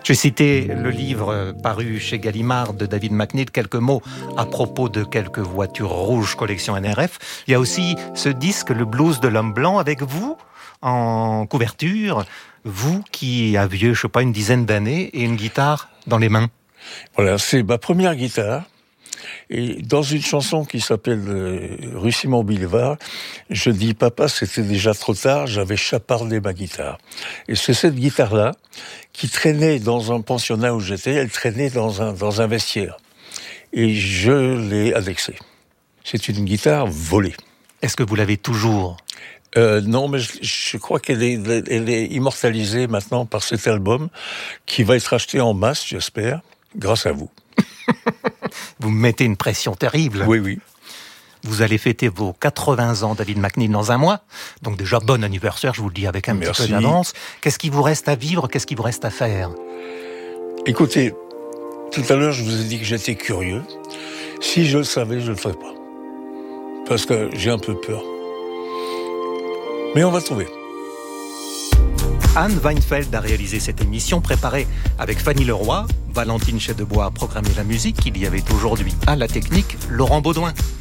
J'ai cité le livre paru chez Gallimard de David McNeill, quelques mots à propos de quelques voitures rouges collection NRF. Il y a aussi ce disque, le blues de l'homme blanc, avec vous en couverture, vous qui aviez, je sais pas, une dizaine d'années et une guitare dans les mains. Voilà, c'est ma première guitare. Et dans une chanson qui s'appelle Rue Simon Boulevard, je dis « Papa, c'était déjà trop tard, j'avais chapardé ma guitare ». Et c'est cette guitare-là qui traînait dans un pensionnat où j'étais, elle traînait dans un vestiaire. Et je l'ai annexée. C'est une guitare volée. Est-ce que vous l'avez toujours ? Non, mais je crois qu'elle est immortalisée maintenant par cet album qui va être acheté en masse, j'espère, grâce à vous. Vous me mettez une pression terrible. Oui. Vous allez fêter vos 80 ans, David McNeill, dans un mois. Donc déjà, bon anniversaire, je vous le dis avec un petit peu d'avance. Qu'est-ce qui vous reste à vivre ? Qu'est-ce qui vous reste à faire ? Écoutez, tout à l'heure, je vous ai dit que j'étais curieux. Si je le savais, je ne le ferais pas. Parce que j'ai un peu peur. Mais on va trouver. Anne Weinfeld a réalisé cette émission préparée avec Fanny Leroy, Valentine Chedebois a programmé la musique, il y avait aujourd'hui à la technique Laurent Baudouin.